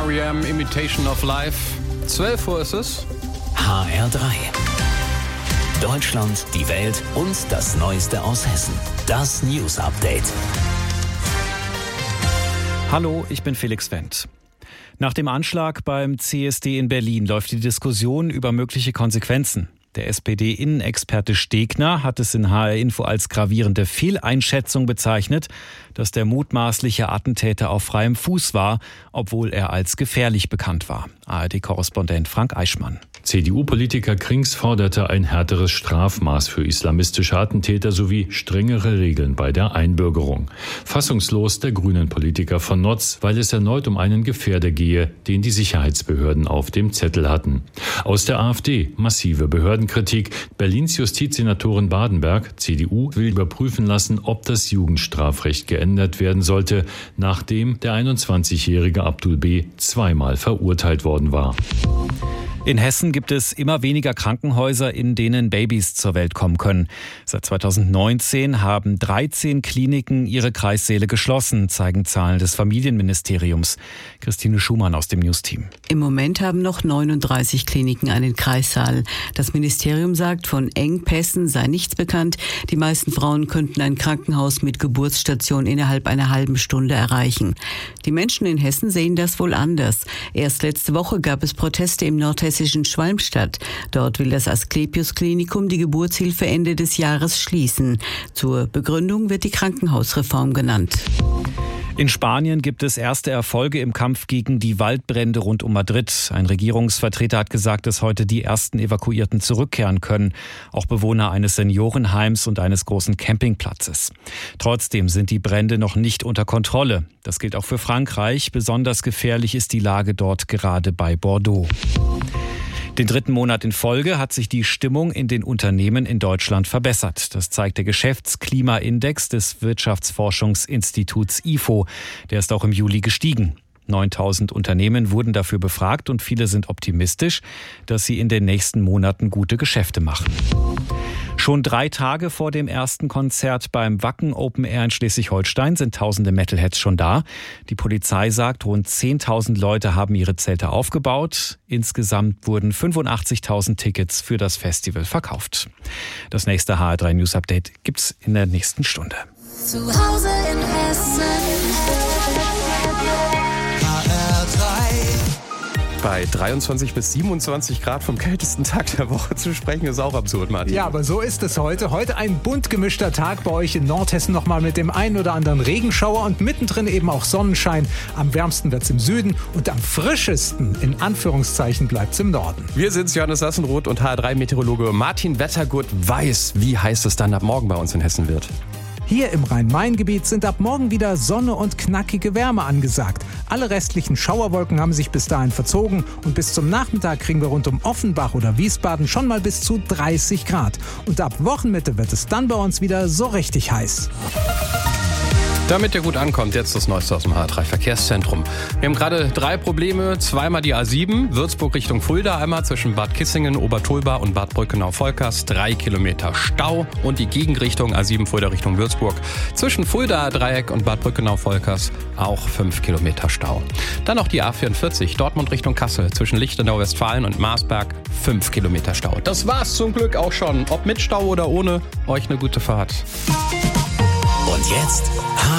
R.E.M. Imitation of Life. 12 Uhr ist es. HR3. Deutschland, die Welt und das Neueste aus Hessen. Das News Update. Hallo, ich bin Felix Wendt. Nach dem Anschlag beim CSD in Berlin läuft die Diskussion über mögliche Konsequenzen. Der SPD-Innenexperte Stegner hat es in HR Info als gravierende Fehleinschätzung bezeichnet, dass der mutmaßliche Attentäter auf freiem Fuß war, obwohl er als gefährlich bekannt war. ARD-Korrespondent Frank Eichmann. CDU-Politiker Krings forderte ein härteres Strafmaß für islamistische Attentäter sowie strengere Regeln bei der Einbürgerung. Fassungslos der Grünen-Politiker von Notz, weil es erneut um einen Gefährder gehe, den die Sicherheitsbehörden auf dem Zettel hatten. Aus der AfD massive Behördenkritik. Berlins Justizsenatorin Badenberg, CDU, will überprüfen lassen, ob das Jugendstrafrecht geändert werden sollte, nachdem der 21-jährige Abdul B. zweimal verurteilt worden war. In Hessen gibt es immer weniger Krankenhäuser, in denen Babys zur Welt kommen können. Seit 2019 haben 13 Kliniken ihre Kreissäle geschlossen, zeigen Zahlen des Familienministeriums. Christine Schumann aus dem Newsteam. Im Moment haben noch 39 Kliniken einen Kreissaal. Das Ministerium sagt, von Engpässen sei nichts bekannt. Die meisten Frauen könnten ein Krankenhaus mit Geburtsstation innerhalb einer halben Stunde erreichen. Die Menschen in Hessen sehen das wohl anders. Erst letzte Woche gab es Proteste im nordhessischen Schwalmstadt. Dort will das Asklepios-Klinikum die Geburtshilfe Ende des Jahres schließen. Zur Begründung wird die Krankenhausreform genannt. In Spanien gibt es erste Erfolge im Kampf gegen die Waldbrände rund um Madrid. Ein Regierungsvertreter hat gesagt, dass heute die ersten Evakuierten zurückkehren können. Auch Bewohner eines Seniorenheims und eines großen Campingplatzes. Trotzdem sind die Brände noch nicht unter Kontrolle. Das gilt auch für Frankreich. Besonders gefährlich ist die Lage dort gerade bei Bordeaux. Den dritten Monat in Folge hat sich die Stimmung in den Unternehmen in Deutschland verbessert. Das zeigt der Geschäftsklimaindex des Wirtschaftsforschungsinstituts IFO. Der ist auch im Juli gestiegen. 9.000 Unternehmen wurden dafür befragt und viele sind optimistisch, dass sie in den nächsten Monaten gute Geschäfte machen. Schon 3 Tage vor dem ersten Konzert beim Wacken Open Air in Schleswig-Holstein sind tausende Metalheads schon da. Die Polizei sagt, rund 10.000 Leute haben ihre Zelte aufgebaut. Insgesamt wurden 85.000 Tickets für das Festival verkauft. Das nächste HR3 News Update gibt's in der nächsten Stunde. Zu Hause in Hessen. Bei 23 bis 27 Grad vom kältesten Tag der Woche zu sprechen, ist auch absurd, Martin. Ja, aber so ist es heute. Heute ein bunt gemischter Tag bei euch in Nordhessen, nochmal mit dem einen oder anderen Regenschauer und mittendrin eben auch Sonnenschein. Am wärmsten wird's im Süden und am frischesten, in Anführungszeichen, bleibt's im Norden. Wir sind's, Johannes Sassenroth und HR3-Meteorologe Martin Wettergut weiß, wie heiß es dann ab morgen bei uns in Hessen wird. Hier im Rhein-Main-Gebiet sind ab morgen wieder Sonne und knackige Wärme angesagt. Alle restlichen Schauerwolken haben sich bis dahin verzogen und bis zum Nachmittag kriegen wir rund um Offenbach oder Wiesbaden schon mal bis zu 30 Grad. Und ab Wochenmitte wird es dann bei uns wieder so richtig heiß. Damit ihr gut ankommt, jetzt das Neueste aus dem HR3-Verkehrszentrum. Wir haben gerade 3 Probleme. Zweimal die A7, Würzburg Richtung Fulda, einmal zwischen Bad Kissingen, Obertolba und Bad Brückenau-Volkers, 3 Kilometer Stau. Und die Gegenrichtung A7 Fulda Richtung Würzburg, zwischen Fulda-Dreieck und Bad Brückenau-Volkers, auch 5 Kilometer Stau. Dann noch die A44, Dortmund Richtung Kassel, zwischen Lichtenau, Westfalen und Marsberg, 5 Kilometer Stau. Das war's zum Glück auch schon. Ob mit Stau oder ohne, euch eine gute Fahrt. Und jetzt